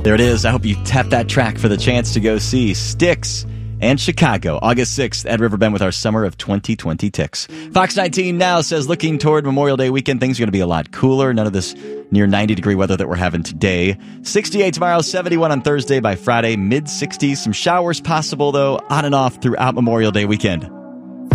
There it is. I hope you tap that track for the chance to go see Styx and Chicago, August 6th at Riverbend with our Summer of 2020 Ticks. Fox 19 now says, looking toward Memorial Day weekend, things are going to be a lot cooler. None of this near 90-degree weather that we're having today. 68 tomorrow, 71 on Thursday. By Friday, mid-60s. Some showers possible, though, on and off throughout Memorial Day weekend.